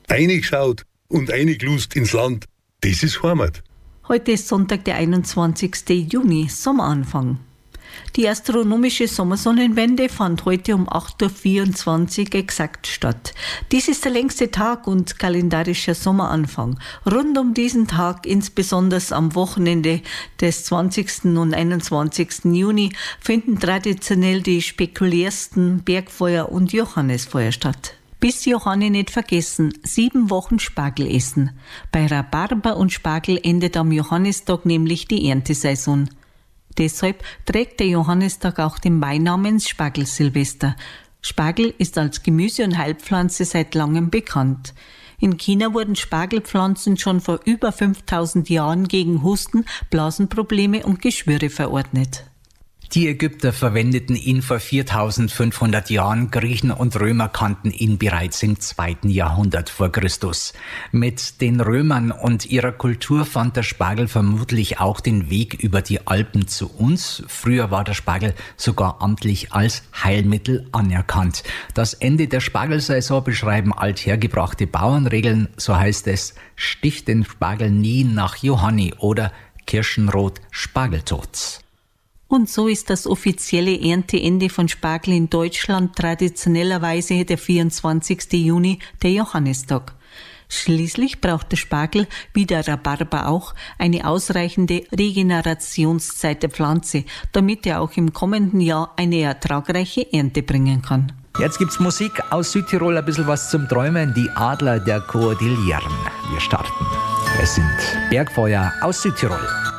Eingeschaut und eingelust ins Land, das ist Heimat. Heute ist Sonntag, der 21. Juni, Sommeranfang. Die astronomische Sommersonnenwende fand heute um 8.24 Uhr exakt statt. Dies ist der längste Tag und kalendarischer Sommeranfang. Rund um diesen Tag, insbesondere am Wochenende des 20. und 21. Juni, finden traditionell die spekulärsten Bergfeuer und Johannisfeuer statt. Bis Johanni nicht vergessen, 7 Wochen Spargel essen. Bei Rhabarber und Spargel endet am Johannistag nämlich die Erntesaison. Deshalb trägt der Johannistag auch den Beinamen Spargelsilvester. Spargel ist als Gemüse- und Heilpflanze seit langem bekannt. In China wurden Spargelpflanzen schon vor über 5000 Jahren gegen Husten, Blasenprobleme und Geschwüre verordnet. Die Ägypter verwendeten ihn vor 4500 Jahren, Griechen und Römer kannten ihn bereits im 2. Jahrhundert vor Christus. Mit den Römern und ihrer Kultur fand der Spargel vermutlich auch den Weg über die Alpen zu uns. Früher war der Spargel sogar amtlich als Heilmittel anerkannt. Das Ende der Spargelsaison beschreiben althergebrachte Bauernregeln, so heißt es: Stich den Spargel nie nach Johanni oder Kirschenrot Spargeltot. Und so ist das offizielle Ernteende von Spargel in Deutschland traditionellerweise der 24. Juni, der Johannistag. Schließlich braucht der Spargel, wie der Rhabarber auch, eine ausreichende Regenerationszeit der Pflanze, damit er auch im kommenden Jahr eine ertragreiche Ernte bringen kann. Jetzt gibt's Musik aus Südtirol, ein bisschen was zum Träumen, die Adler der Kordilleren. Wir starten. Es sind Bergfeuer aus Südtirol.